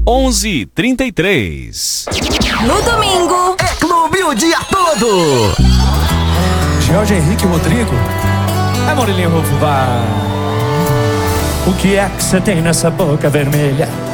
11h33. No domingo, É clube o dia todo. Jorge Henrique Rodrigo. É Murilinho Rufo, vai. O que é que você tem nessa boca vermelha?